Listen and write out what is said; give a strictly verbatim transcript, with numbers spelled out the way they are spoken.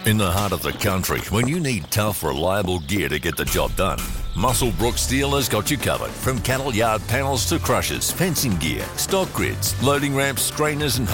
In the heart of the country, when you need tough, reliable gear to get the job done, Musselbrook Steel has got you covered. From cattle yard panels to crushers, fencing gear, stock grids, loading ramps, strainers and